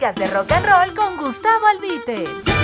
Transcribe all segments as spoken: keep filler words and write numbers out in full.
podcast de Rock and Roll con Gustavo Albite.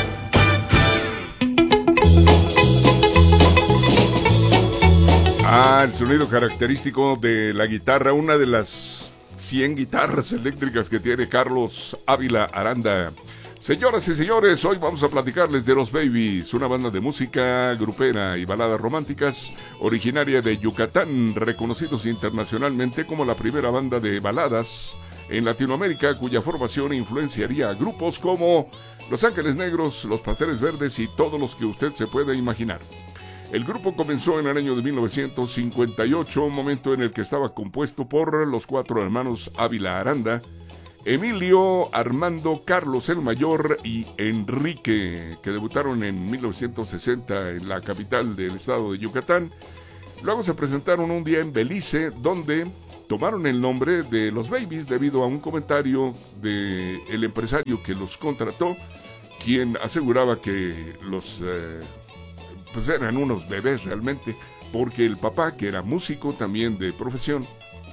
Ah, el sonido característico de la guitarra, una de las cien guitarras eléctricas que tiene Carlos Ávila Aranda. Señoras y señores, hoy vamos a platicarles de Los Babies, una banda de música grupera y baladas románticas originaria de Yucatán, reconocidos internacionalmente como la primera banda de baladas en Latinoamérica, cuya formación influenciaría a grupos como Los Ángeles Negros, Los Pasteles Verdes y todos los que usted se pueda imaginar. El grupo comenzó en el año de mil novecientos cincuenta y ocho, un momento en el que estaba compuesto por los cuatro hermanos Ávila Aranda, Emilio, Armando, Carlos el Mayor y Enrique, que debutaron en mil novecientos sesenta en la capital del estado de Yucatán. Luego se presentaron un día en Belice, donde tomaron el nombre de Los Babies debido a un comentario del empresario que los contrató, quien aseguraba que los eh, pues eran unos bebés realmente, porque el papá, que era músico también de profesión,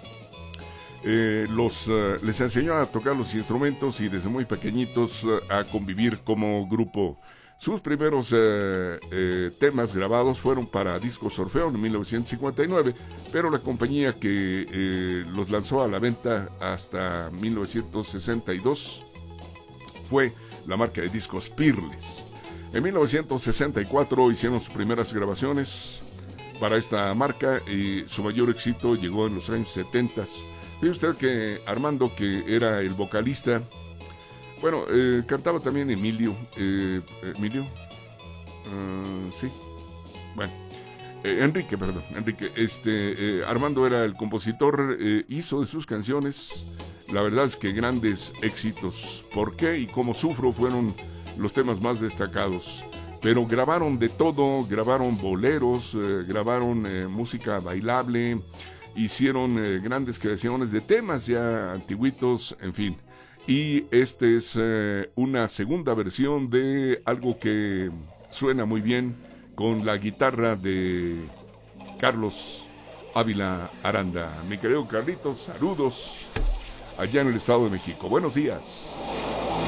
Eh, los uh, les enseñó a tocar los instrumentos y desde muy pequeñitos uh, a convivir como grupo. Sus primeros uh, eh, temas grabados fueron para Discos Orfeón en mil novecientos cincuenta y nueve, pero la compañía que eh, los lanzó a la venta hasta mil novecientos sesenta y dos fue la marca de discos Peerless. En mil novecientos sesenta y cuatro hicieron sus primeras grabaciones para esta marca y su mayor éxito llegó en los años setenta. Ve usted que Armando, que era el vocalista, bueno, eh, cantaba también Emilio, eh, Emilio, uh, sí, bueno, eh, Enrique, perdón, Enrique, este, eh, Armando era el compositor, eh, hizo de sus canciones, la verdad es que grandes éxitos. ¿Por qué y cómo sufro? Fueron los temas más destacados. Pero grabaron de todo, grabaron boleros, eh, grabaron eh, música bailable, hicieron eh, grandes creaciones de temas ya antiguitos, en fin. Y esta es eh, una segunda versión de algo que suena muy bien con la guitarra de Carlos Ávila Aranda. Mi querido Carlitos, saludos allá en el Estado de México. Buenos días.